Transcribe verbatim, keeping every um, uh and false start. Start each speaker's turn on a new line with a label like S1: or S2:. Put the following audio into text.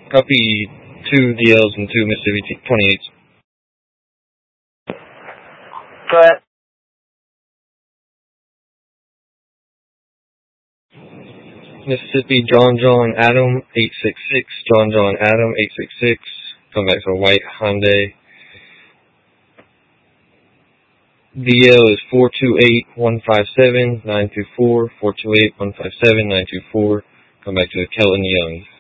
S1: Copy two D Ls and two Mississippi twenty-eights.
S2: Go ahead.
S1: Mississippi John John Adam eight six six, John John Adam eight six six, come back to a white Hyundai. D L is four two eight, one five seven, nine two four, four two eight, one five seven, nine two four, come back to a Kelton Young.